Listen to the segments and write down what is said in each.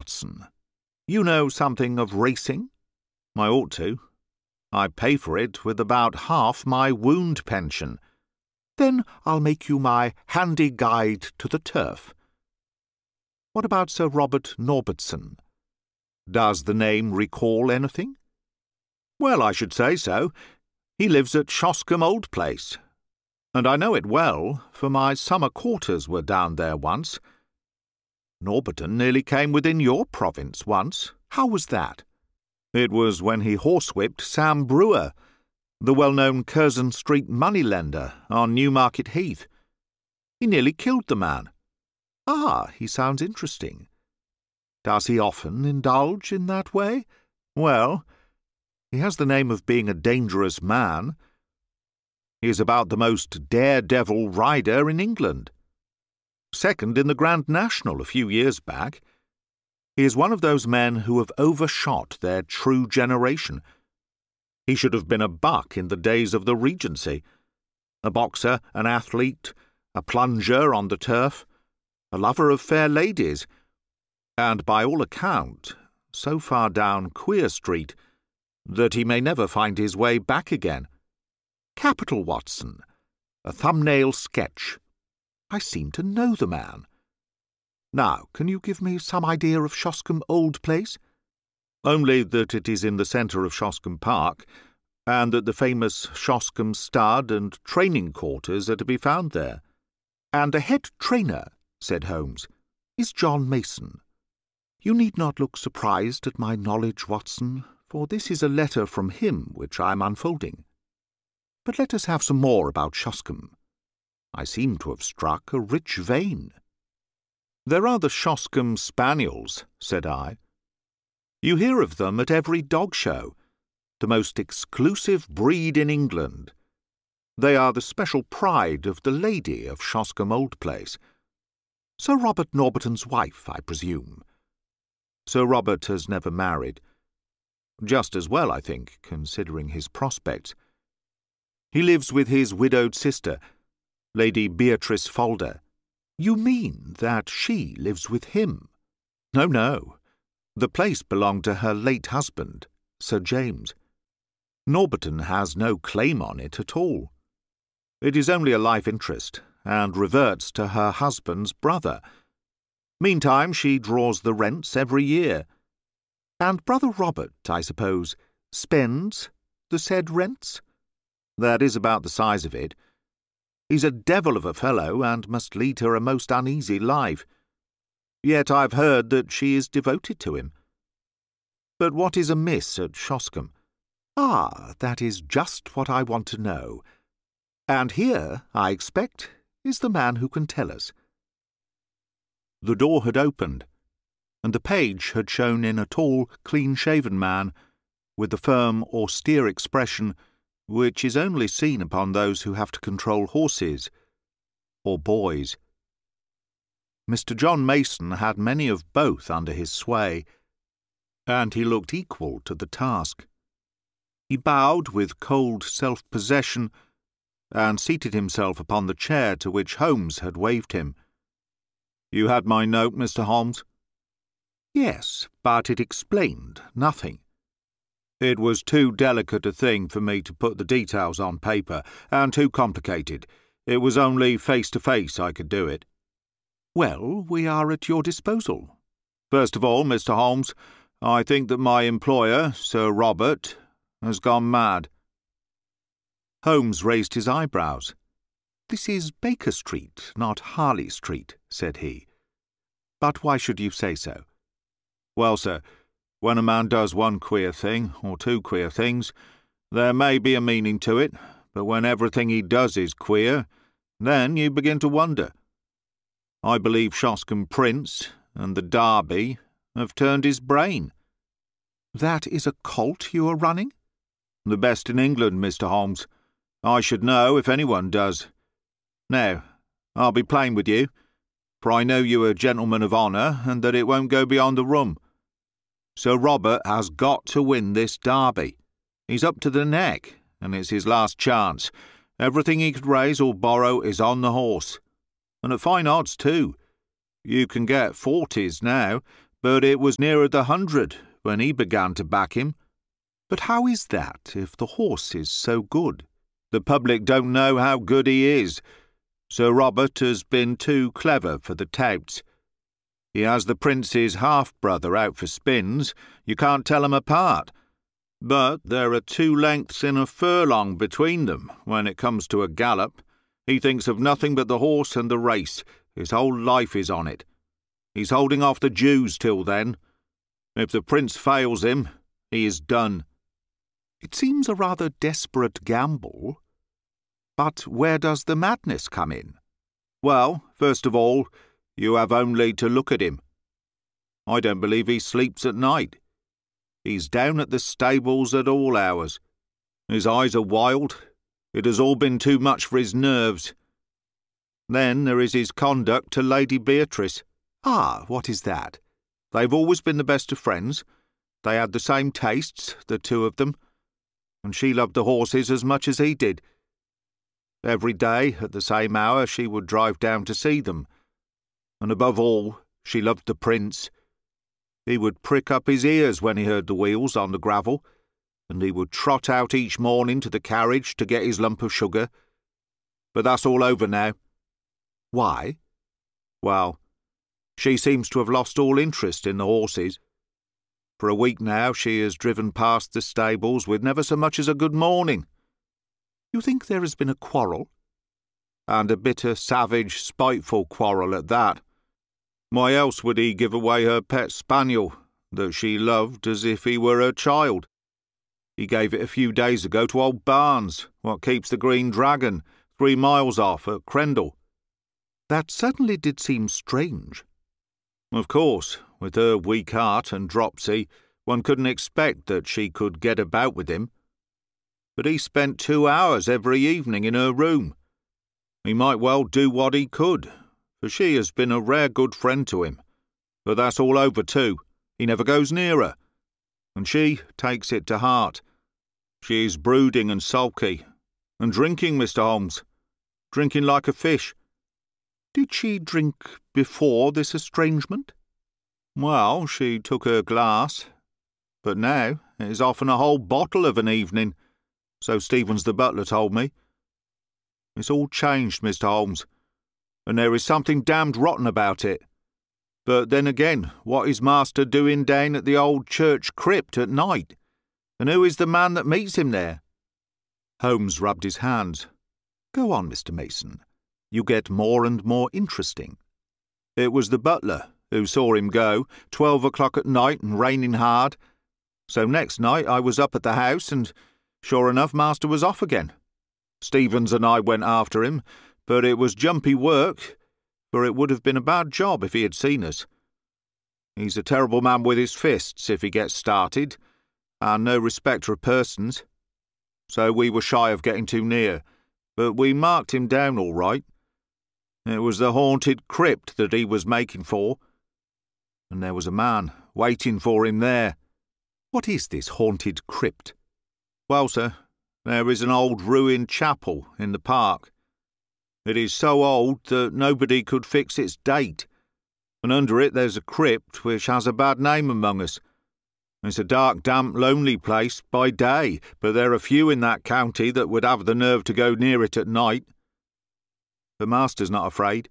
Watson. You know something of racing? I ought to. I pay for it with about half my wound pension. Then I'll make you my handy guide to the turf. What about Sir Robert Norbertson? Does the name recall anything? Well, I should say so. He lives at Shoscombe Old Place, and I know it well, for my summer quarters were down there once. Norberton nearly came within your province once. How was that? It was when he horsewhipped Sam Brewer, the well-known Curzon Street moneylender on Newmarket Heath. He nearly killed the man. Ah, he sounds interesting. Does he often indulge in that way? Well, he has the name of being a dangerous man. He is about the most daredevil rider in England. Second in the Grand National a few years back. He is one of those men who have overshot their true generation. He should have been a buck in the days of the Regency. A boxer, an athlete, a plunger on the turf, a lover of fair ladies, and by all account, so far down Queer Street that he may never find his way back again. Capital, Watson. A thumbnail sketch. I seem to know the man. Now, can you give me some idea of Shoscombe Old Place? Only that it is in the centre of Shoscombe Park, and that the famous Shoscombe Stud and training quarters are to be found there. And the head trainer, said Holmes, is John Mason. You need not look surprised at my knowledge, Watson, for this is a letter from him which I am unfolding. But let us have some more about Shoscombe. I seem to have struck a rich vein. There are the Shoscombe Spaniels, said I. You hear of them at every dog show, the most exclusive breed in England. They are the special pride of the lady of Shoscombe Old Place. Sir Robert Norberton's wife, I presume. Sir Robert has never married. Just as well, I think, considering his prospects. He lives with his widowed sister, Lady Beatrice Folder. You mean that she lives with him? No, no. The place belonged to her late husband, Sir James. Norberton has no claim on it at all. It is only a life interest, and reverts to her husband's brother. Meantime, she draws the rents every year. And Brother Robert, I suppose, spends the said rents? That is about the size of it. He's a devil of a fellow, and must lead her a most uneasy life. Yet I've heard that she is devoted to him. But what is amiss at Shoscombe? Ah, that is just what I want to know. And here, I expect, is the man who can tell us. The door had opened, and the page had shown in a tall, clean-shaven man, with the firm, austere expression which is only seen upon those who have to control horses, or boys. Mr. John Mason had many of both under his sway, and he looked equal to the task. He bowed with cold self-possession, and seated himself upon the chair to which Holmes had waved him. You had my note, Mr. Holmes? Yes, but it explained nothing. It was too delicate a thing for me to put the details on paper, and too complicated. It was only face-to-face I could do it. Well, we are at your disposal. First of all, Mr. Holmes, I think that my employer, Sir Robert, has gone mad. Holmes raised his eyebrows. This is Baker Street, not Harley Street, said he. But why should you say so? Well, sir, when a man does one queer thing, or two queer things, there may be a meaning to it, but when everything he does is queer, then you begin to wonder. I believe Shoscombe Prince and the Derby have turned his brain. That is a colt you are running? The best in England, Mr. Holmes. I should know if anyone does. Now, I'll be plain with you, for I know you are a gentleman of honour, and that it won't go beyond the rum. Sir Robert has got to win this Derby. He's up to the neck, and it's his last chance. Everything he could raise or borrow is on the horse. And at fine odds, too. You can get 40s now, but it was nearer the 100 when he began to back him. But how is that, if the horse is so good? The public don't know how good he is. Sir Robert has been too clever for the touts. He has the Prince's half-brother out for spins. You can't tell 'em apart. But there are 2 lengths in a furlong between them when it comes to a gallop. He thinks of nothing but the horse and the race. His whole life is on it. He's holding off the Jews till then. If the Prince fails him, he is done. It seems a rather desperate gamble. But where does the madness come in? Well, first of all, you have only to look at him. I don't believe he sleeps at night. He's down at the stables at all hours. His eyes are wild. It has all been too much for his nerves. Then there is his conduct to Lady Beatrice. Ah, what is that? They've always been the best of friends. They had the same tastes, the 2 of them, and she loved the horses as much as he did. Every day, at the same hour, she would drive down to see them. And above all, she loved the Prince. He would prick up his ears when he heard the wheels on the gravel, and he would trot out each morning to the carriage to get his lump of sugar. But that's all over now. Why? Well, she seems to have lost all interest in the horses. For a week now she has driven past the stables with never so much as a good morning. You think there has been a quarrel? And a bitter, savage, spiteful quarrel at that. Why else would he give away her pet spaniel, that she loved as if he were her child? He gave it a few days ago to old Barnes, what keeps the Green Dragon, 3 miles off at Crendell. That certainly did seem strange. Of course, with her weak heart and dropsy, one couldn't expect that she could get about with him. But he spent 2 hours every evening in her room. He might well do what he could, for she has been a rare good friend to him. But that's all over too. He never goes near her. And she takes it to heart. She is brooding and sulky. And drinking, Mr. Holmes. Drinking like a fish. Did she drink before this estrangement? Well, she took her glass. But now it is often a whole bottle of an evening. So Stevens the butler told me. It's all changed, Mr. Holmes, and there is something damned rotten about it. But then again, what is Master doing down at the old church crypt at night? And who is the man that meets him there? Holmes rubbed his hands. Go on, Mr. Mason. You get more and more interesting. It was the butler who saw him go, 12 o'clock at night and raining hard. So next night I was up at the house and sure enough, Master was off again. Stevens and I went after him, but it was jumpy work, for it would have been a bad job if he had seen us. He's a terrible man with his fists if he gets started, and no respecter of persons. So we were shy of getting too near, but we marked him down all right. It was the haunted crypt that he was making for, and there was a man waiting for him there. What is this haunted crypt? Well, sir, there is an old ruined chapel in the park. It is so old that nobody could fix its date, and under it there's a crypt which has a bad name among us. It's a dark, damp, lonely place by day, but there are few in that county that would have the nerve to go near it at night. The Master's not afraid.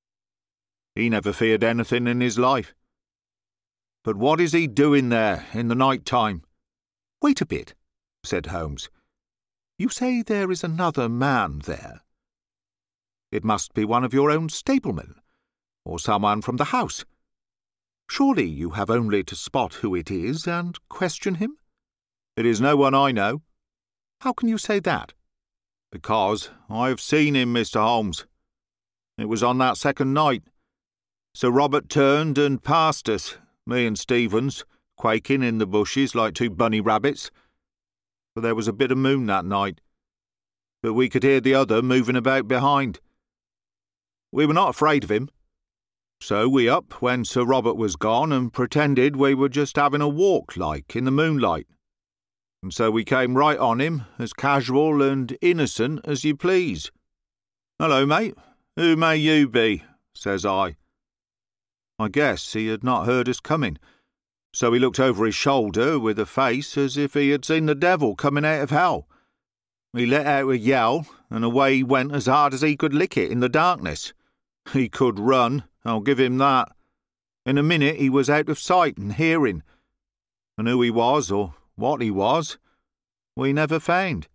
He never feared anything in his life. But what is he doing there in the night time? Wait a bit, said Holmes. You say there is another man there. It must be one of your own stablemen, or someone from the house. Surely you have only to spot who it is and question him? It is no one I know. How can you say that? Because I have seen him, Mr. Holmes. It was on that second night. Sir Robert turned and passed us, me and Stevens, quaking in the bushes like 2 bunny rabbits. For there was a bit of moon that night, but we could hear the other moving about behind. We were not afraid of him. So we up when Sir Robert was gone and pretended we were just having a walk like in the moonlight. And so we came right on him, as casual and innocent as you please. Hello, mate. Who may you be? Says I. I guess he had not heard us coming, so he looked over his shoulder with a face as if he had seen the devil coming out of hell. He let out a yell, and away he went as hard as he could lick it in the darkness. He could run, I'll give him that. In a minute he was out of sight and hearing, and who he was, or what he was, we never found.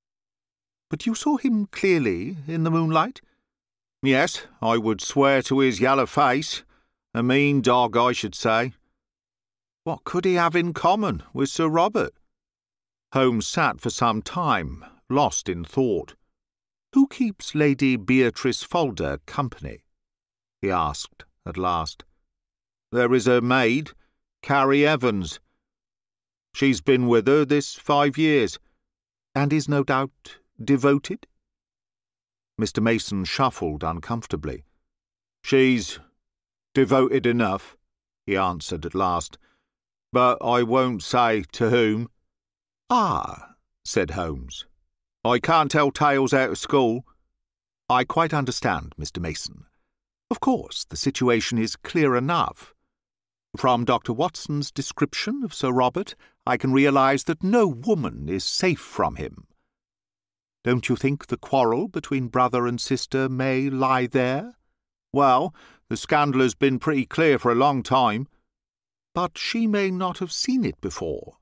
But you saw him clearly in the moonlight? Yes, I would swear to his yellow face. A mean dog, I should say. What could he have in common with Sir Robert? Holmes sat for some time, lost in thought. Who keeps Lady Beatrice Folder company? He asked at last. There is her maid, Carrie Evans. She's been with her this 5 years, and is no doubt devoted? Mr. Mason shuffled uncomfortably. She's devoted enough, he answered at last, but I won't say to whom. Ah, said Holmes. I can't tell tales out of school. I quite understand, Mr. Mason. Of course, the situation is clear enough. From Dr. Watson's description of Sir Robert, I can realise that no woman is safe from him. Don't you think the quarrel between brother and sister may lie there? Well, the scandal has been pretty clear for a long time, but she may not have seen it before.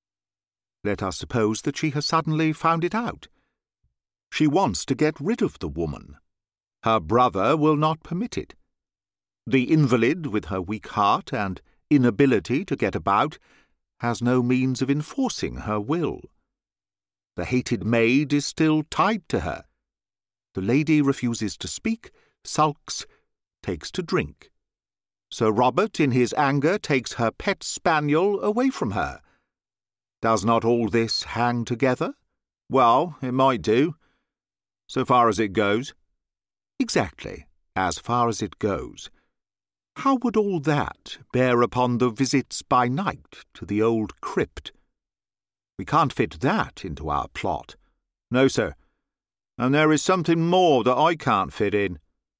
Let us suppose that she has suddenly found it out. She wants to get rid of the woman. Her brother will not permit it. The invalid, with her weak heart and inability to get about, has no means of enforcing her will. The hated maid is still tied to her. The lady refuses to speak, sulks, takes to drink. Sir Robert, in his anger, takes her pet spaniel away from her. Does not all this hang together? Well, it might do, so far as it goes. Exactly, as far as it goes. How would all that bear upon the visits by night to the old crypt? We can't fit that into our plot. No, sir, and there is something more that I can't fit in.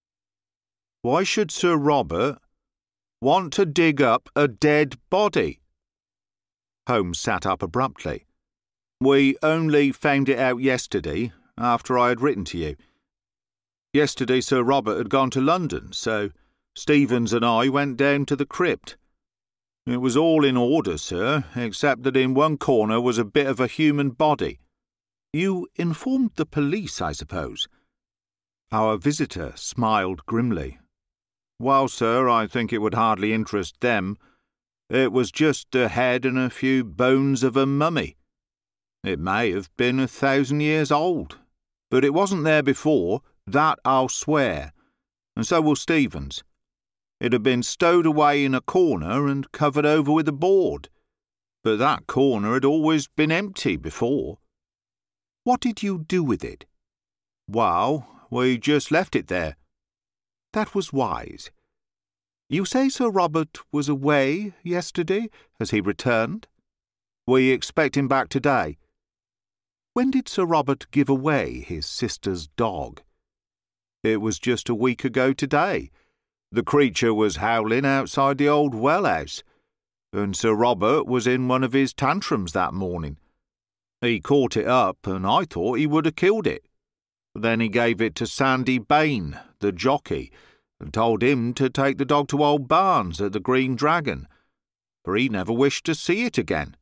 Why should Sir Robert want to dig up a dead body? Holmes sat up abruptly. We only found it out yesterday, after I had written to you. Yesterday Sir Robert had gone to London, so Stevens and I went down to the crypt. It was all in order, sir, except that in one corner was a bit of a human body. You informed the police, I suppose? Our visitor smiled grimly. Well, sir, I think it would hardly interest them. It was just a head and a few bones of a mummy. It may have been 1,000 years old, but it wasn't there before, that I'll swear, and so will Stevens. It had been stowed away in a corner and covered over with a board, but that corner had always been empty before. What did you do with it? Well, we just left it there. That was wise. You say Sir Robert was away yesterday? Has he returned? We expect him back today. When did Sir Robert give away his sister's dog? It was just a week ago today. The creature was howling outside the old well-house, and Sir Robert was in one of his tantrums that morning. He caught it up, and I thought he would have killed it. Then he gave it to Sandy Bain, the jockey, and told him to take the dog to old Barnes at the Green Dragon, for he never wished to see it again.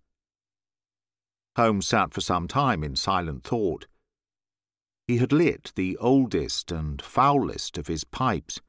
Holmes sat for some time in silent thought. He had lit the oldest and foulest of his pipes.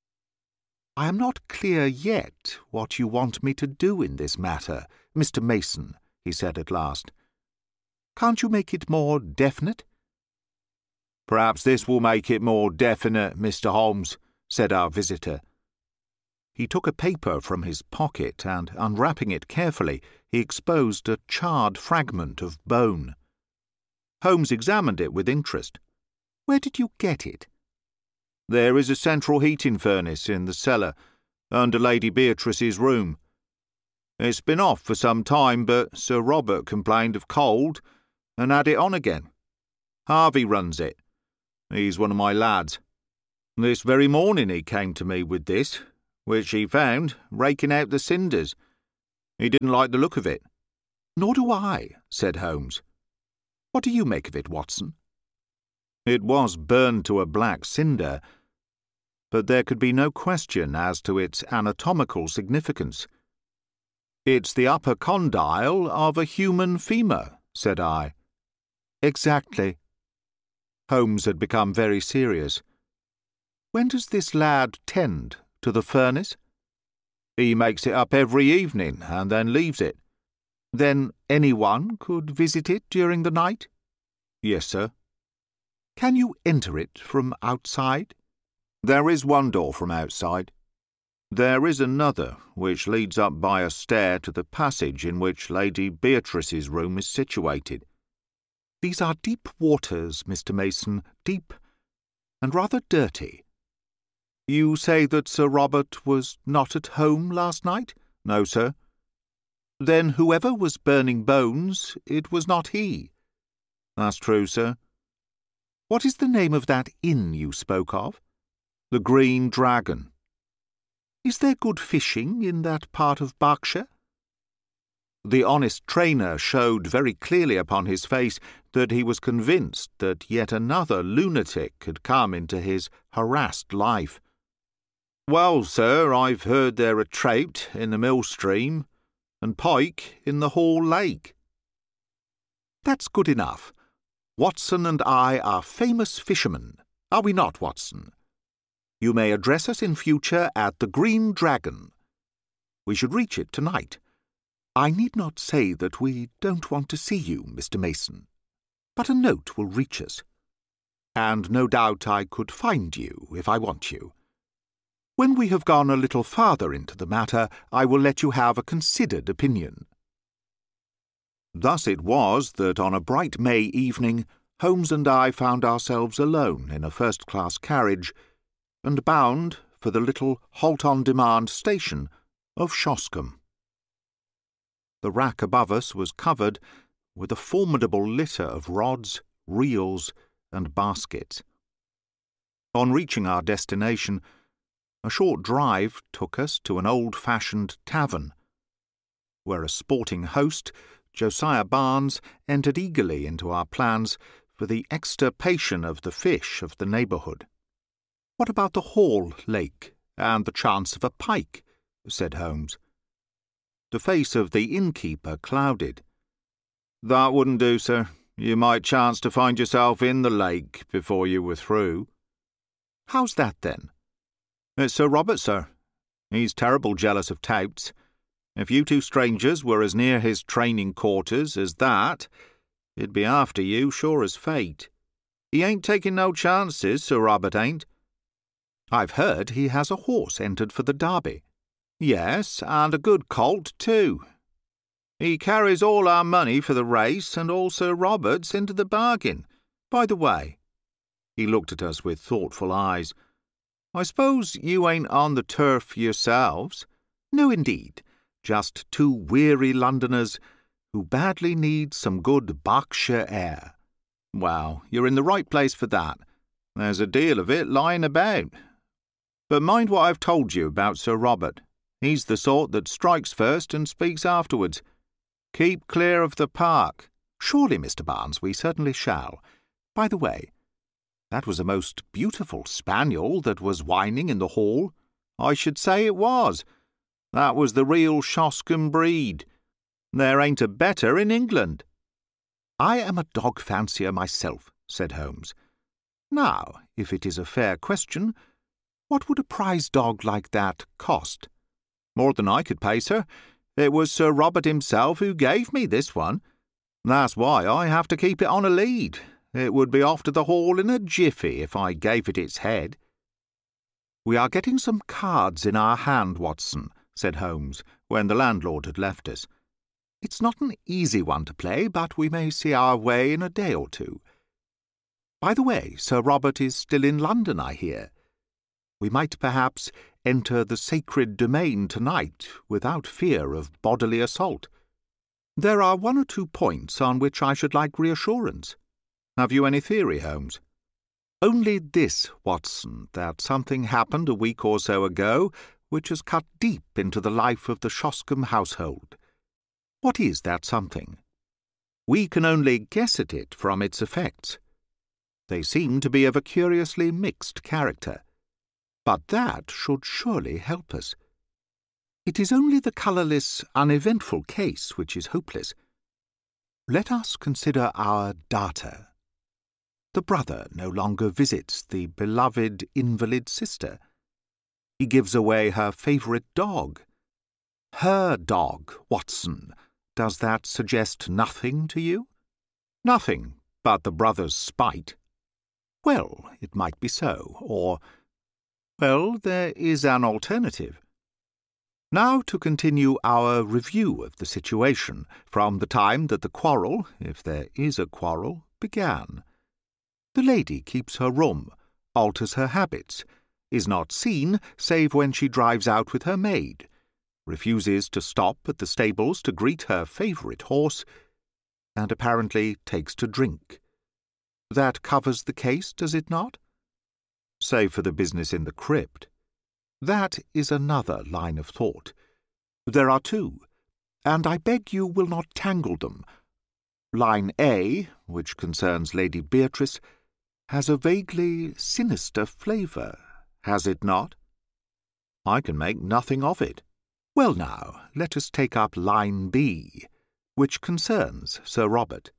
I am not clear yet what you want me to do in this matter, Mr. Mason, he said at last. Can't you make it more definite? Perhaps this will make it more definite, Mr. Holmes, said our visitor. He took a paper from his pocket and, unwrapping it carefully, he exposed a charred fragment of bone. Holmes examined it with interest. Where did you get it? There is a central heating furnace in the cellar, under Lady Beatrice's room. It's been off for some time, but Sir Robert complained of cold and had it on again. Harvey runs it. He's one of my lads. This very morning he came to me with this, which he found raking out the cinders. He didn't like the look of it. Nor do I, said Holmes. What do you make of it, Watson? It was burned to a black cinder, but there could be no question as to its anatomical significance. It's the upper condyle of a human femur, said I. Exactly. Holmes had become very serious. When does this lad tend to the furnace? He makes it up every evening and then leaves it. Then anyone could visit it during the night? Yes, sir. Can you enter it from outside? There is one door from outside. There is another, which leads up by a stair to the passage in which Lady Beatrice's room is situated. These are deep waters, Mr. Mason, deep and rather dirty. You say that Sir Robert was not at home last night? No, sir. Then whoever was burning bones, it was not he. That's true, sir. What is the name of that inn you spoke of? The Green Dragon. Is there good fishing in that part of Berkshire? The honest trainer showed very clearly upon his face that he was convinced that yet another lunatic had come into his harassed life. Well, sir, I've heard there are trout in the mill stream and pike in the Hall Lake. That's good enough. Watson and I are famous fishermen, are we not, Watson? You may address us in future at the Green Dragon. We should reach it tonight. I need not say that we don't want to see you, Mr. Mason, but a note will reach us. And no doubt I could find you if I want you. When we have gone a little farther into the matter, I will let you have a considered opinion. Thus it was that on a bright May evening, Holmes and I found ourselves alone in a first-class carriage, and bound for the little halt-on-demand station of Shoscombe. The rack above us was covered with a formidable litter of rods, reels, and baskets. On reaching our destination, a short drive took us to an old-fashioned tavern, where a sporting host, Josiah Barnes, entered eagerly into our plans for the extirpation of the fish of the neighbourhood. "What about the Hall Lake and the chance of a pike?" said Holmes. The face of the innkeeper clouded. "That wouldn't do, sir. You might chance to find yourself in the lake before you were through." "How's that, then?" "It's Sir Robert, sir. He's terrible jealous of touts. If you two strangers were as near his training quarters as that, he'd be after you, sure as fate. He ain't taking no chances, Sir Robert ain't." "I've heard he has a horse entered for the Derby." "Yes, and a good colt, too. He carries all our money for the race and all Sir Robert's into the bargain. By the way," he looked at us with thoughtful eyes, "I suppose you ain't on the turf yourselves?" "No, indeed. Just two weary Londoners who badly need some good Berkshire air." "Well, you're in the right place for that. There's a deal of it lying about. But mind what I've told you about Sir Robert. He's the sort that strikes first and speaks afterwards. Keep clear of the park." "Surely, Mr. Barnes, we certainly shall. By the way, that was a most beautiful spaniel that was whining in the hall." "I should say it was. That was the real Shoscombe breed. There ain't a better in England." "I am a dog fancier myself," said Holmes. "Now, if it is a fair question, what would a prize dog like that cost?" "More than I could pay, sir. It was Sir Robert himself who gave me this one. That's why I have to keep it on a lead. It would be off to the Hall in a jiffy if I gave it its head." "We are getting some cards in our hand, Watson," said Holmes, when the landlord had left us. "It's not an easy one to play, but we may see our way in a day or two. By the way, Sir Robert is still in London, I hear. We might perhaps enter the sacred domain tonight without fear of bodily assault. There are one or two points on which I should like reassurance." "Have you any theory, Holmes?" "Only this, Watson, that something happened a week or so ago which has cut deep into the life of the Shoscombe household. What is that something? We can only guess at it from its effects. They seem to be of a curiously mixed character, but that should surely help us. It is only the colourless, uneventful case which is hopeless. Let us consider our data. The brother no longer visits the beloved invalid sister. He gives away her favourite dog. Her dog, Watson. Does that suggest nothing to you? Nothing but the brother's spite. Well, it might be so, or... Well, there is an alternative. Now to continue our review of the situation from the time that the quarrel, if there is a quarrel, began. The lady keeps her room, alters her habits, is not seen save when she drives out with her maid, refuses to stop at the stables to greet her favourite horse, and apparently takes to drink. That covers the case, does it not? Save for the business in the crypt. That is another line of thought. There are two, and I beg you will not tangle them. Line A, which concerns Lady Beatrice, has a vaguely sinister flavour, has it not? I can make nothing of it. Well now, let us take up line B, which concerns Sir Robert.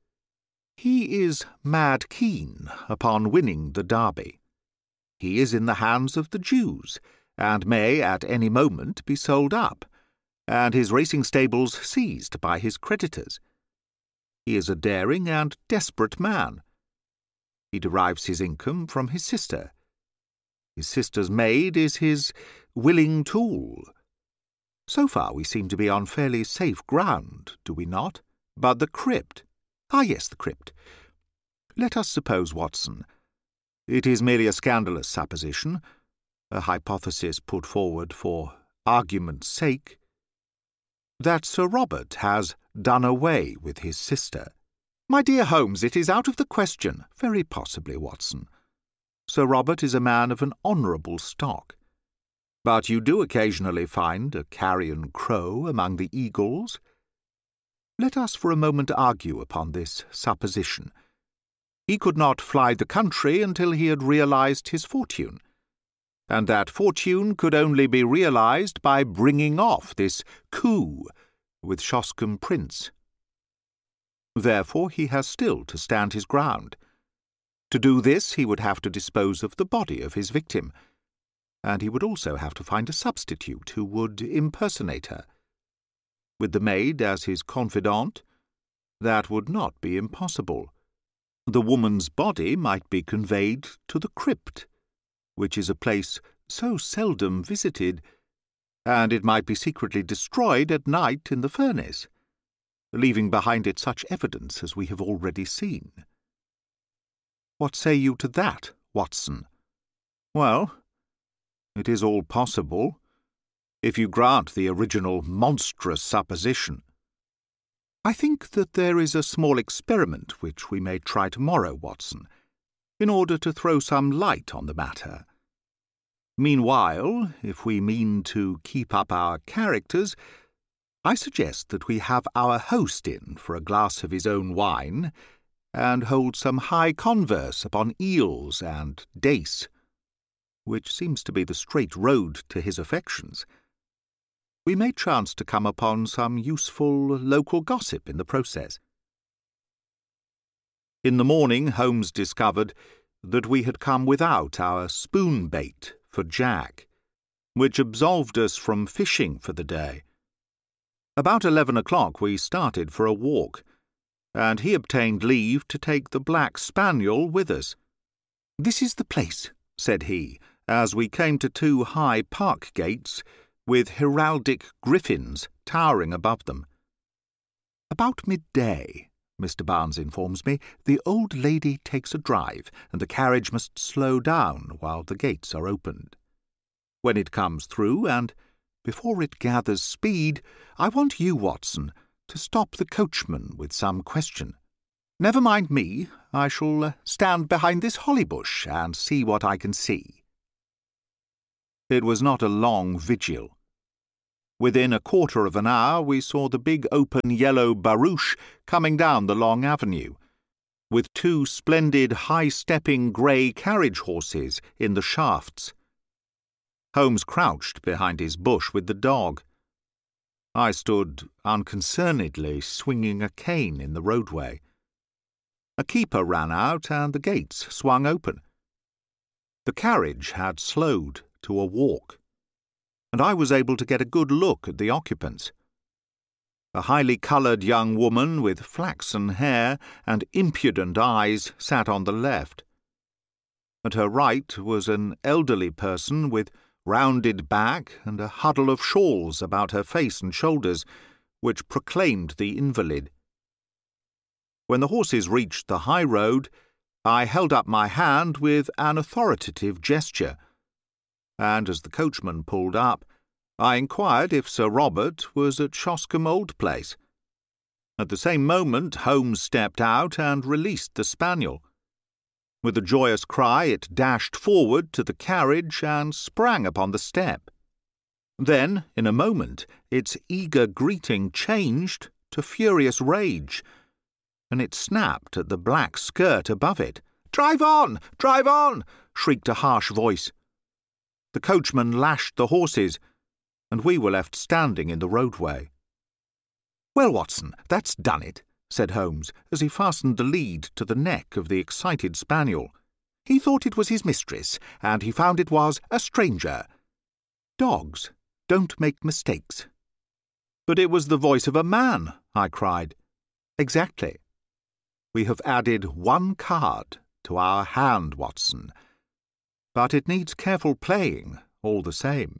He is mad keen upon winning the Derby. He is in the hands of the Jews, and may at any moment be sold up, and his racing stables seized by his creditors. He is a daring and desperate man. He derives his income from his sister. His sister's maid is his willing tool. So far we seem to be on fairly safe ground, do we not? But the crypt. Ah, yes, the crypt. Let us suppose, Watson, it is merely a scandalous supposition, a hypothesis put forward for argument's sake, that Sir Robert has done away with his sister. My dear Holmes, it is out of the question. Very possibly, Watson. Sir Robert is a man of an honourable stock. But you do occasionally find a carrion crow among the eagles. Let us for a moment argue upon this supposition. He could not fly the country until he had realised his fortune, and that fortune could only be realised by bringing off this coup with Shoscombe Prince. Therefore he has still to stand his ground. To do this he would have to dispose of the body of his victim, and he would also have to find a substitute who would impersonate her. With the maid as his confidant, that would not be impossible. The woman's body might be conveyed to the crypt, which is a place so seldom visited, and it might be secretly destroyed at night in the furnace, leaving behind it such evidence as we have already seen. What say you to that, Watson? Well, it is all possible, if you grant the original monstrous supposition. I think that there is a small experiment which we may try tomorrow, Watson, in order to throw some light on the matter. Meanwhile, if we mean to keep up our characters, I suggest that we have our host in for a glass of his own wine, and hold some high converse upon eels and dace, which seems to be the straight road to his affections. We may chance to come upon some useful local gossip in the process. In the morning Holmes discovered that we had come without our spoon bait for Jack, which absolved us from fishing for the day. About 11 o'clock we started for a walk, and he obtained leave to take the black spaniel with us. "This is the place," said he, as we came to two high park gates with heraldic griffins towering above them. About midday, Mr. Barnes informs me, the old lady takes a drive, and the carriage must slow down while the gates are opened. When it comes through, and before it gathers speed, I want you, Watson, to stop the coachman with some question. Never mind me, I shall stand behind this holly bush and see what I can see. It was not a long vigil. Within a quarter of an hour we saw the big open yellow barouche coming down the long avenue, with two splendid high-stepping grey carriage horses in the shafts. Holmes crouched behind his bush with the dog. I stood unconcernedly swinging a cane in the roadway. A keeper ran out and the gates swung open. The carriage had slowed to a walk, and I was able to get a good look at the occupants. A highly coloured young woman with flaxen hair and impudent eyes sat on the left. At her right was an elderly person with rounded back and a huddle of shawls about her face and shoulders, which proclaimed the invalid. When the horses reached the high road, I held up my hand with an authoritative gesture, and as the coachman pulled up, I inquired if Sir Robert was at Shoscombe Old Place. At the same moment Holmes stepped out and released the spaniel. With a joyous cry it dashed forward to the carriage and sprang upon the step. Then, in a moment, its eager greeting changed to furious rage, and it snapped at the black skirt above it. "Drive on! Drive on!" shrieked a harsh voice. The coachman lashed the horses, and we were left standing in the roadway. "Well, Watson, that's done it," said Holmes, as he fastened the lead to the neck of the excited spaniel. "He thought it was his mistress, and he found it was a stranger. Dogs don't make mistakes." "But it was the voice of a man," I cried. "Exactly. We have added one card to our hand, Watson, but it needs careful playing all the same."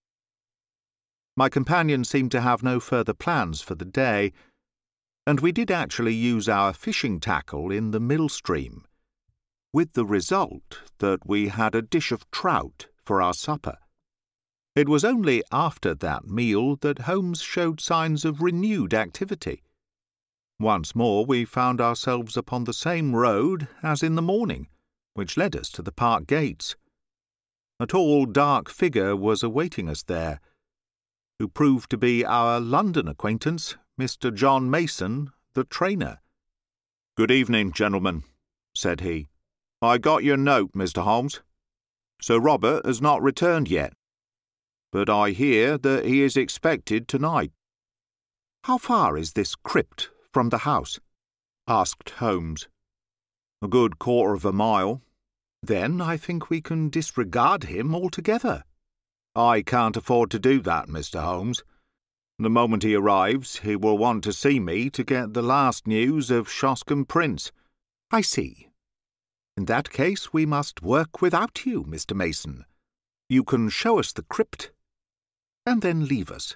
My companion seemed to have no further plans for the day, and we did actually use our fishing tackle in the mill stream, with the result that we had a dish of trout for our supper. It was only after that meal that Holmes showed signs of renewed activity. Once more we found ourselves upon the same road as in the morning, which led us to the park gates. A tall, dark figure was awaiting us there, who proved to be our London acquaintance, Mr. John Mason, the trainer. "Good evening, gentlemen," said he. "I got your note, Mr. Holmes. Sir Robert has not returned yet, but I hear that he is expected tonight." "How far is this crypt from the house?" asked Holmes. "A good quarter of a mile." "Then I think we can disregard him altogether." "I can't afford to do that, Mr. Holmes. The moment he arrives, he will want to see me to get the last news of Shoscombe Prince." "I see. In that case we must work without you, Mr. Mason. You can show us the crypt, and then leave us."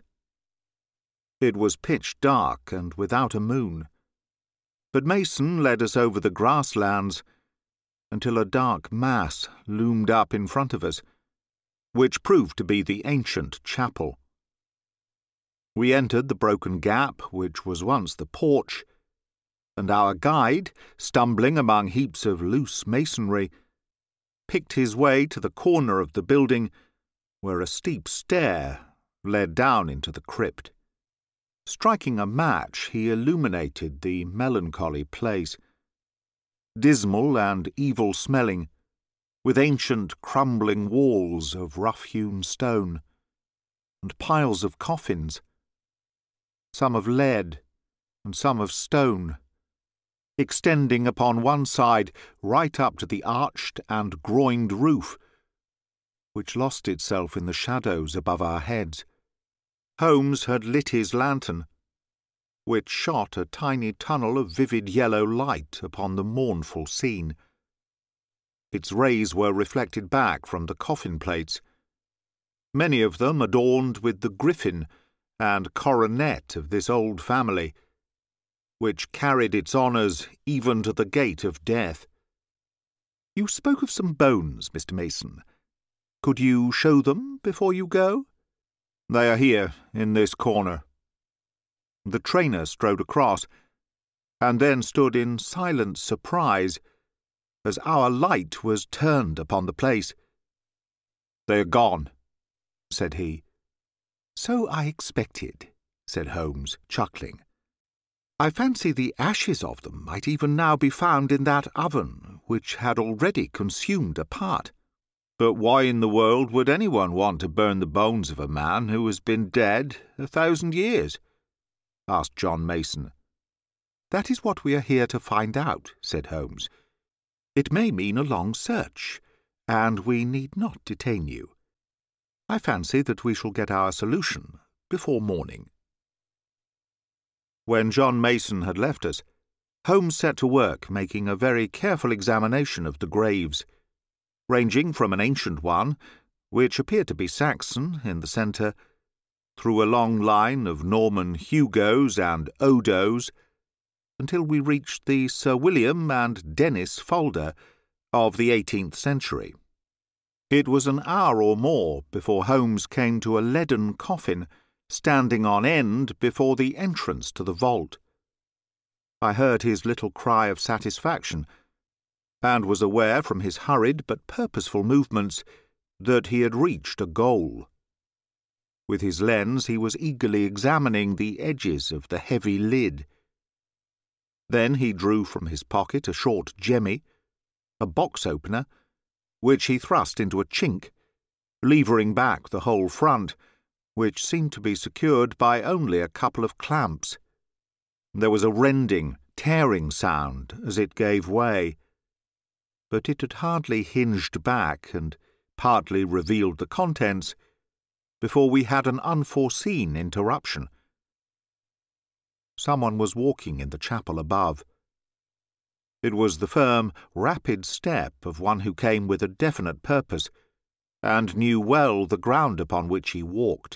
It was pitch dark and without a moon, but Mason led us over the grasslands until a dark mass loomed up in front of us, which proved to be the ancient chapel. We entered the broken gap which was once the porch, and our guide, stumbling among heaps of loose masonry, picked his way to the corner of the building where a steep stair led down into the crypt. Striking a match, he illuminated the melancholy place. Dismal and evil-smelling, with ancient crumbling walls of rough-hewn stone, and piles of coffins, some of lead and some of stone, extending upon one side right up to the arched and groined roof, which lost itself in the shadows above our heads. Holmes had lit his lantern, which shot a tiny tunnel of vivid yellow light upon the mournful scene. Its rays were reflected back from the coffin plates, many of them adorned with the griffin and coronet of this old family, which carried its honours even to the gate of death. "You spoke of some bones, Mr. Mason. Could you show them before you go?" "They are here, in this corner." The trainer strode across, and then stood in silent surprise as our light was turned upon the place. "They are gone," said he. "So I expected," said Holmes, chuckling. "I fancy the ashes of them might even now be found in that oven, which had already consumed a part." "But why in the world would anyone want to burn the bones of a man who has been dead 1,000 years?" asked John Mason. "That is what we are here to find out," said Holmes. "It may mean a long search, and we need not detain you. I fancy that we shall get our solution before morning." When John Mason had left us, Holmes set to work making a very careful examination of the graves, ranging from an ancient one, which appeared to be Saxon, in the centre, through a long line of Norman Hugos and Odos, until we reached the Sir William and Dennis Fulder of the 18th century. It was an hour or more before Holmes came to a leaden coffin standing on end before the entrance to the vault. I heard his little cry of satisfaction, and was aware from his hurried but purposeful movements that he had reached a goal. With his lens he was eagerly examining the edges of the heavy lid. Then he drew from his pocket a short jemmy, a box-opener, which he thrust into a chink, levering back the whole front, which seemed to be secured by only a couple of clamps. There was a rending, tearing sound as it gave way, but it had hardly hinged back and partly revealed the contents before we had an unforeseen interruption. Someone was walking in the chapel above. It was the firm, rapid step of one who came with a definite purpose, and knew well the ground upon which he walked.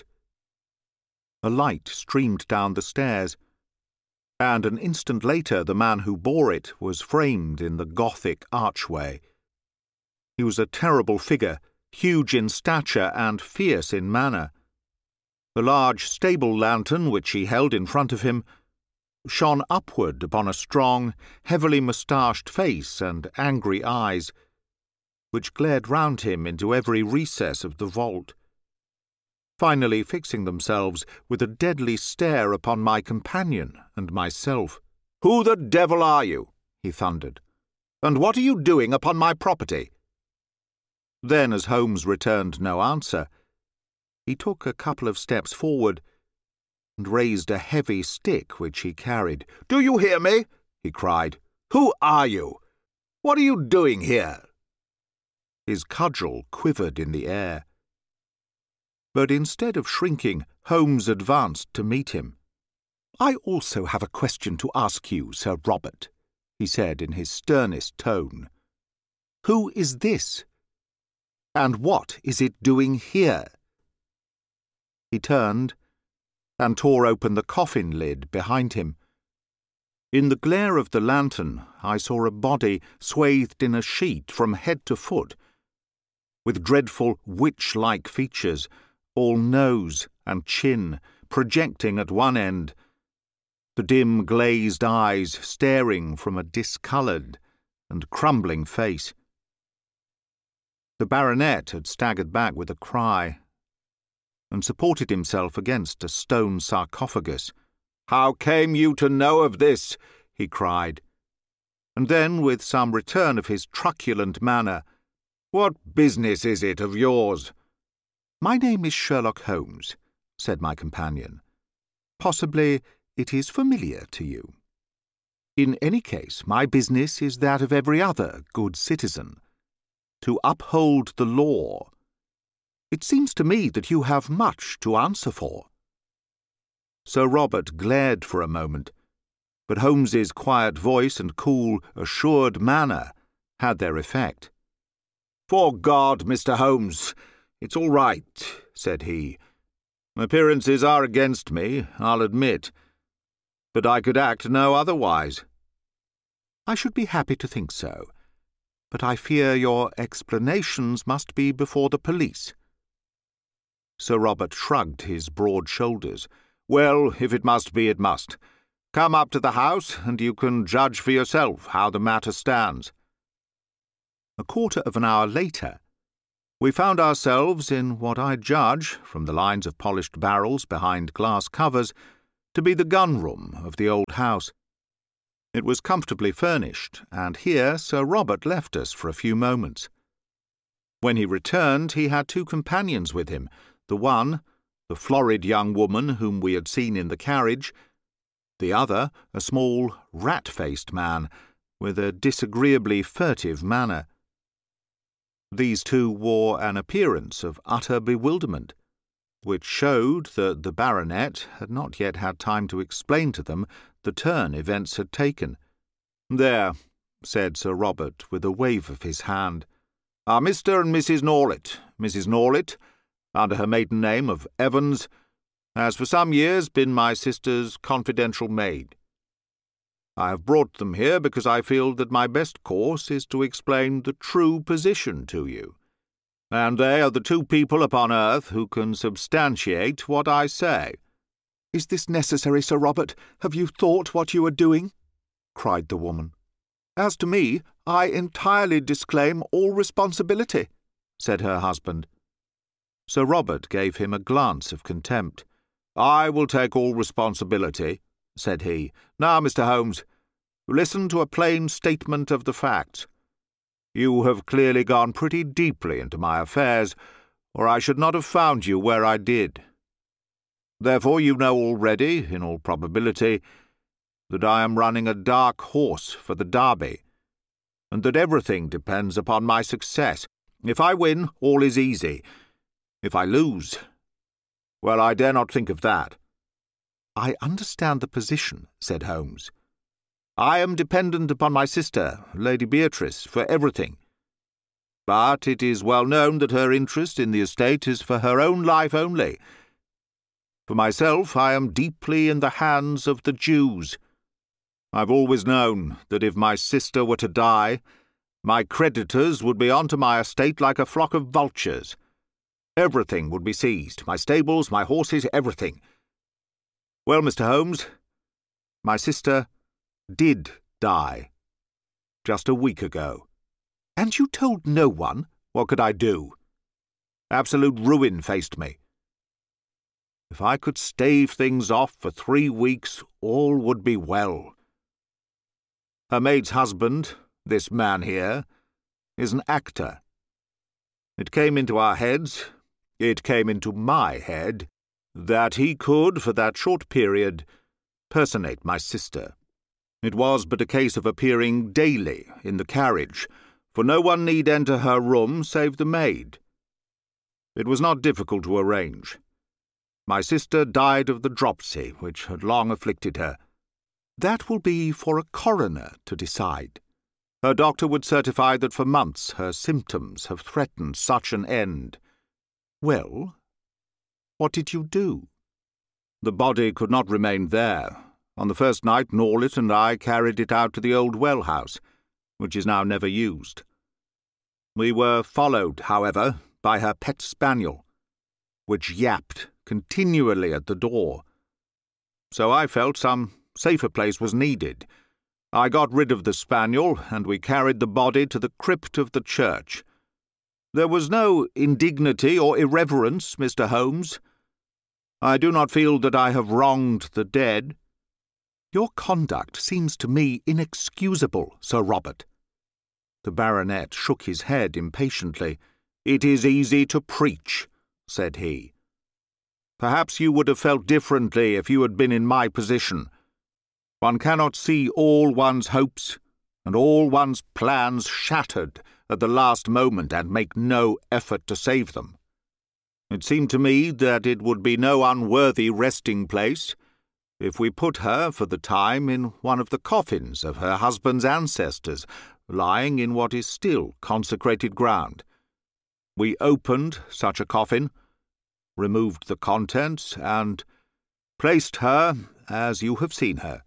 A light streamed down the stairs, and an instant later the man who bore it was framed in the Gothic archway. He was a terrible figure, huge in stature and fierce in manner. The large stable lantern which he held in front of him shone upward upon a strong, heavily moustached face and angry eyes, which glared round him into every recess of the vault, finally fixing themselves with a deadly stare upon my companion and myself. "Who the devil are you?" he thundered. "And what are you doing upon my property?" Then, as Holmes returned no answer, he took a couple of steps forward and raised a heavy stick which he carried. "Do you hear me?" he cried. "Who are you? What are you doing here?" His cudgel quivered in the air. But instead of shrinking, Holmes advanced to meet him. "I also have a question to ask you, Sir Robert," he said in his sternest tone. "Who is this? And what is it doing here?" He turned and tore open the coffin lid behind him. In the glare of the lantern I saw a body swathed in a sheet from head to foot, with dreadful witch-like features, all nose and chin, projecting at one end, the dim glazed eyes staring from a discoloured and crumbling face. The baronet had staggered back with a cry, and supported himself against a stone sarcophagus. "How came you to know of this?" he cried. And then, with some return of his truculent manner, "What business is it of yours?" "My name is Sherlock Holmes," said my companion. "Possibly it is familiar to you. In any case, my business is that of every other good citizen, to uphold the law. It seems to me that you have much to answer for." Sir Robert glared for a moment, but Holmes's quiet voice and cool, assured manner had their effect. "For God, Mr. Holmes, it's all right," said he. "Appearances are against me, I'll admit, but I could act no otherwise." "I should be happy to think so, but I fear your explanations must be before the police." Sir Robert shrugged his broad shoulders. "Well, if it must be, it must. Come up to the house, and you can judge for yourself how the matter stands." A quarter of an hour later, We found ourselves in what I judge, from the lines of polished barrels behind glass covers, to be the gun-room of the old house. It was comfortably furnished, and here Sir Robert left us for a few moments. When he returned, he had two companions with him, the one, the florid young woman whom we had seen in the carriage, the other, a small, rat-faced man, with a disagreeably furtive manner. These two wore an appearance of utter bewilderment, which showed that the baronet had not yet had time to explain to them the turn events had taken. "There," said Sir Robert, with a wave of his hand, "are Mr. and Mrs. Norlett. Mrs. Norlett, under her maiden name of Evans, has for some years been my sister's confidential maid. I have brought them here because I feel that my best course is to explain the true position to you, and they are the two people upon earth who can substantiate what I say." "Is this necessary, Sir Robert? Have you thought what you are doing?" cried the woman. "As to me, I entirely disclaim all responsibility," said her husband. Sir Robert gave him a glance of contempt. "I will take all responsibility," said he. "Now, Mr. Holmes, listen to a plain statement of the facts. You have clearly gone pretty deeply into my affairs, or I should not have found you where I did. Therefore you know already, in all probability, that I am running a dark horse for the Derby, and that everything depends upon my success. If I win, all is easy. If I lose, well, I dare not think of that." "I understand the position," said Holmes. "I am dependent upon my sister, Lady Beatrice, for everything. But it is well known that her interest in the estate is for her own life only. For myself, I am deeply in the hands of the Jews. I've always known that if my sister were to die, my creditors would be onto my estate like a flock of vultures. Everything would be seized, my stables, my horses, everything. Well, Mr. Holmes, my sister did die just a week ago." "And you told no one?" "What could I do? Absolute ruin faced me. If I could stave things off for 3 weeks, all would be well. Her maid's husband, this man here, is an actor. It came into our heads, it came into my head, that he could, for that short period, personate my sister. It was but a case of appearing daily in the carriage, for no one need enter her room save the maid. It was not difficult to arrange. My sister died of the dropsy which had long afflicted her. "That will be for a coroner to decide." "Her doctor would certify that for months her symptoms have threatened such an end." "Well, what did you do?" "The body could not remain there. On the first night Norlett and I carried it out to the old well house, which is now never used. We were followed, however, by her pet spaniel, which yapped continually at the door. So I felt some safer place was needed. I got rid of the spaniel, and we carried the body to the crypt of the church. There was no indignity or irreverence, Mr. Holmes. I do not feel that I have wronged the dead." "Your conduct seems to me inexcusable, Sir Robert." The baronet shook his head impatiently. "It is easy to preach," said he. "Perhaps you would have felt differently if you had been in my position. One cannot see all one's hopes and all one's plans shattered at the last moment and make no effort to save them. It seemed to me that it would be no unworthy resting place if we put her for the time in one of the coffins of her husband's ancestors, lying in what is still consecrated ground. We opened such a coffin, removed the contents, and placed her as you have seen her.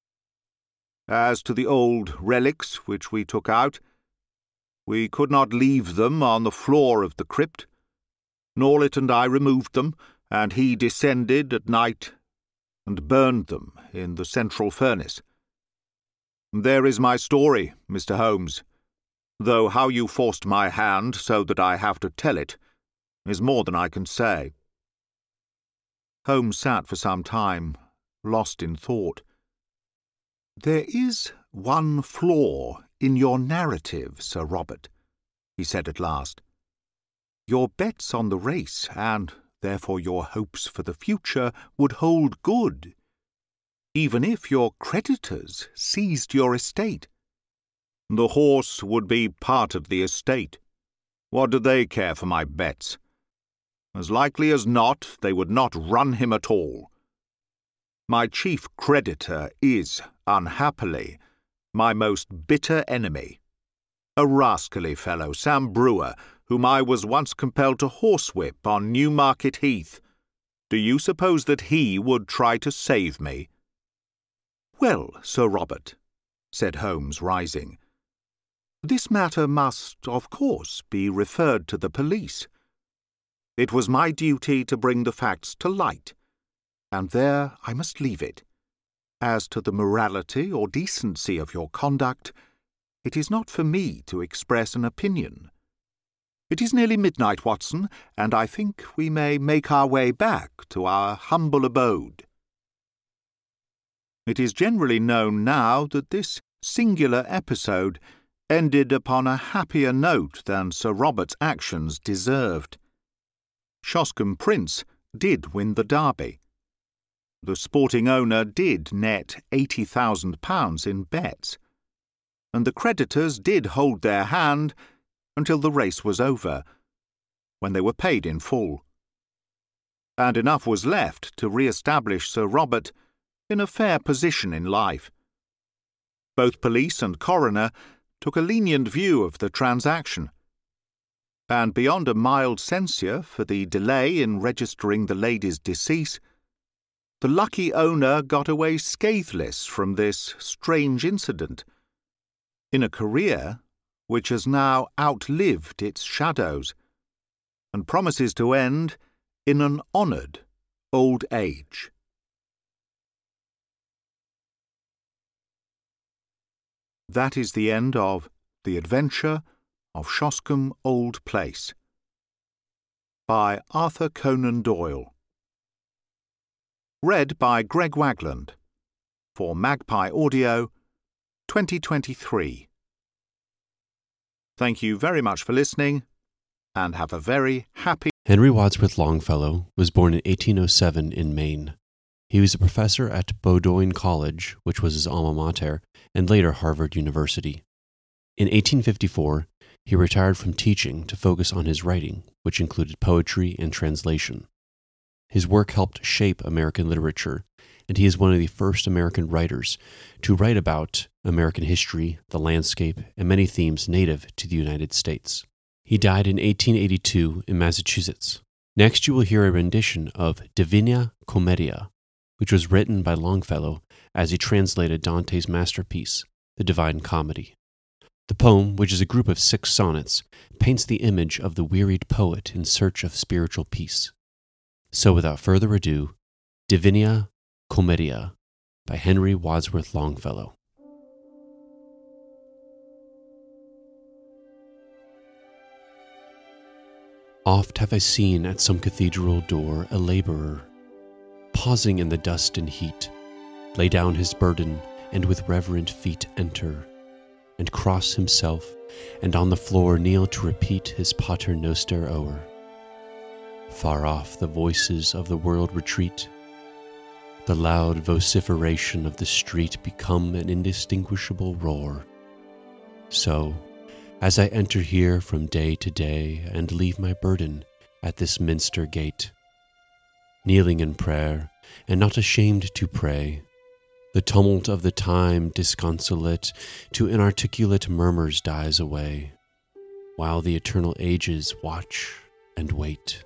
As to the old relics which we took out, we could not leave them on the floor of the crypt. Norlett and I removed them, and he descended at night and burned them in the central furnace. There is my story, Mr. Holmes. though how you forced my hand so that I have to tell it is more than I can say." Holmes sat for some time, lost in thought. "There is one flaw in your narrative, Sir Robert," he said at last. "Your bets on the race, and therefore your hopes for the future, would hold good, even if your creditors seized your estate." "The horse would be part of the estate. What do they care for my bets? As likely as not, they would not run him at all. My chief creditor is, unhappily, my most bitter enemy, a rascally fellow, Sam Brewer, whom I was once compelled to horsewhip on Newmarket Heath. Do you suppose that he would try to save me?" "Well, Sir Robert," said Holmes, rising, "this matter must, of course, be referred to the police. It was my duty to bring the facts to light, and there I must leave it. As to the morality or decency of your conduct, it is not for me to express an opinion. It is nearly midnight, Watson, and I think we may make our way back to our humble abode." It is generally known now that this singular episode ended upon a happier note than Sir Robert's actions deserved. Shoscombe Prince did win the Derby. The sporting owner did net £80,000 in bets, and the creditors did hold their hand until the race was over, when they were paid in full. And enough was left to re-establish Sir Robert in a fair position in life. Both police and coroner took a lenient view of the transaction, and beyond a mild censure for the delay in registering the lady's decease, the lucky owner got away scatheless from this strange incident, in a career which has now outlived its shadows, and promises to end in an honoured old age. That is the end of The Adventure of Shoscombe Old Place by Arthur Conan Doyle. Read by Greg Wagland for Magpie Audio 2023. Thank you very much for listening, and have a very happy... Henry Wadsworth Longfellow was born in 1807 in Maine. He was a professor at Bowdoin College, which was his alma mater, and later Harvard University. In 1854, he retired from teaching to focus on his writing, which included poetry and translation. His work helped shape American literature, and he is one of the first American writers to write about American history, the landscape, and many themes native to the United States. He died in 1882 in Massachusetts. Next, you will hear a rendition of Divina Commedia, which was written by Longfellow as he translated Dante's masterpiece, The Divine Comedy. The poem, which is a group of 6 sonnets, paints the image of the wearied poet in search of spiritual peace. So without further ado, Divina Commedia by Henry Wadsworth Longfellow. Oft have I seen at some cathedral door a laborer, pausing in the dust and heat, lay down his burden, and with reverent feet enter, and cross himself, and on the floor kneel to repeat his Pater Noster o'er. Far off the voices of the world retreat, the loud vociferation of the street become an indistinguishable roar. So, as I enter here from day to day and leave my burden at this minster gate, kneeling in prayer and not ashamed to pray, the tumult of the time disconsolate to inarticulate murmurs dies away, while the eternal ages watch and wait.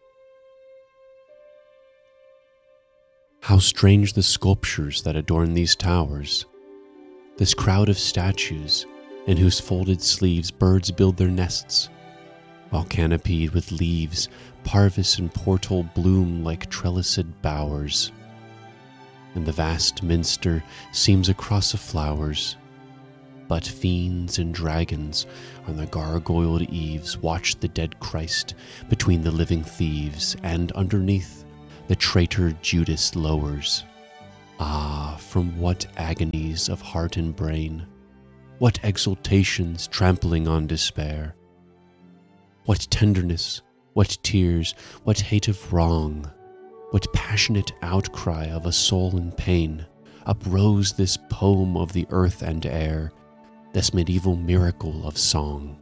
How strange the sculptures that adorn these towers, this crowd of statues in whose folded sleeves birds build their nests, while canopied with leaves, parvis and portal bloom like trellised bowers, and the vast minster seems a cross of flowers, but fiends and dragons on the gargoyled eaves watch the dead Christ between the living thieves, and underneath the traitor Judas lowers. Ah, from what agonies of heart and brain, what exultations trampling on despair, what tenderness, what tears, what hate of wrong, what passionate outcry of a soul in pain, uprose this poem of the earth and air, this medieval miracle of song.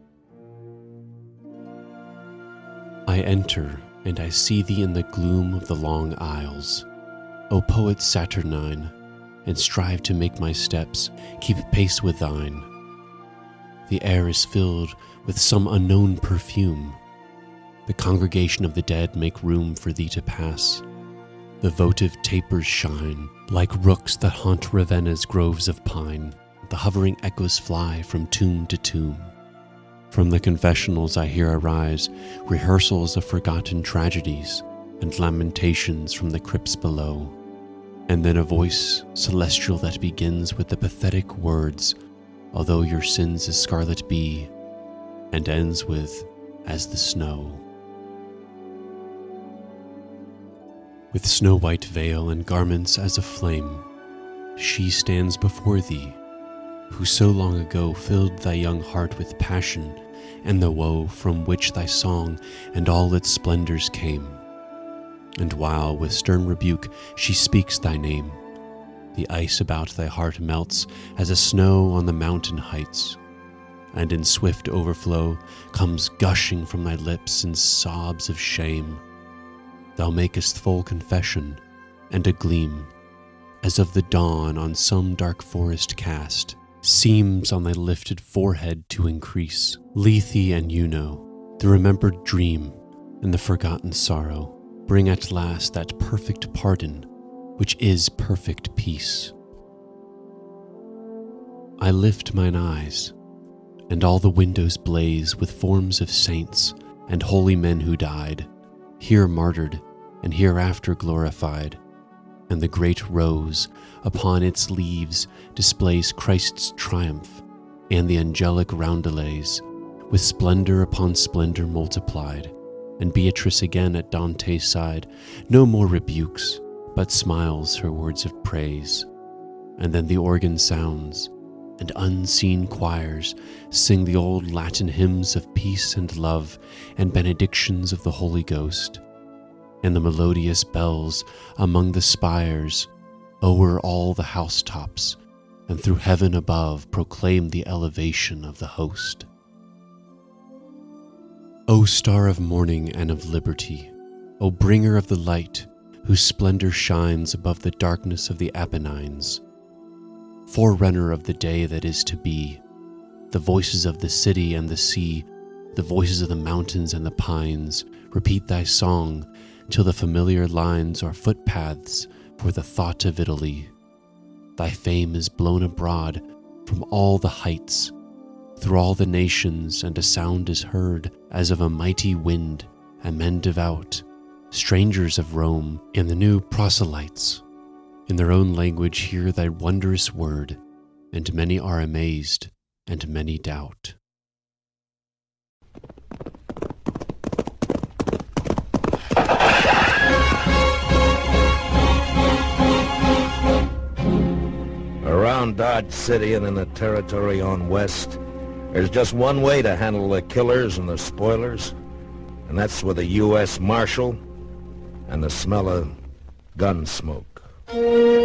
I enter, and I see thee in the gloom of the long aisles, O poet Saturnine, and strive to make my steps keep pace with thine. The air is filled with some unknown perfume. The congregation of the dead make room for thee to pass. The votive tapers shine like rooks that haunt Ravenna's groves of pine. The hovering echoes fly from tomb to tomb. From the confessionals I hear arise rehearsals of forgotten tragedies and lamentations from the crypts below. And then a voice celestial that begins with the pathetic words, "Although your sins as scarlet be," and ends with, "As the snow." With snow-white veil and garments as a flame, she stands before thee, who so long ago filled thy young heart with passion and the woe from which thy song and all its splendors came. And while with stern rebuke she speaks thy name, the ice about thy heart melts as a snow on the mountain heights, and in swift overflow comes gushing from thy lips in sobs of shame. Thou makest full confession, and a gleam, as of the dawn on some dark forest cast, seems on thy lifted forehead to increase. Lethe and Juno, the remembered dream and the forgotten sorrow, bring at last that perfect pardon, which is perfect peace. I lift mine eyes, and all the windows blaze with forms of saints and holy men who died, here martyred and hereafter glorified, and the great rose upon its leaves displays Christ's triumph, and the angelic roundelays, with splendor upon splendor multiplied, and Beatrice again at Dante's side, no more rebukes, but smiles her words of praise. And then the organ sounds, and unseen choirs sing the old Latin hymns of peace and love and benedictions of the Holy Ghost. And the melodious bells among the spires o'er all the housetops and through heaven above proclaim the elevation of the host. O star of morning and of liberty, O bringer of the light, whose splendor shines above the darkness of the Apennines, forerunner of the day that is to be, the voices of the city and the sea, the voices of the mountains and the pines, repeat thy song till the familiar lines are footpaths for the thought of Italy. Thy fame is blown abroad from all the heights, through all the nations, and a sound is heard as of a mighty wind, and men devout, strangers of Rome, and the new proselytes, in their own language hear thy wondrous word, and many are amazed, and many doubt. Around Dodge City and in the territory on west, there's just one way to handle the killers and the spoilers, and that's with a U.S. Marshal and the smell of gun smoke.